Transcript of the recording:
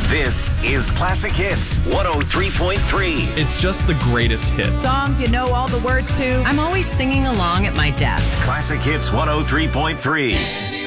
This is Classic Hits 103.3. It's just the greatest hits. Songs you know all the words to. I'm always singing along at my desk. Classic Hits 103.3.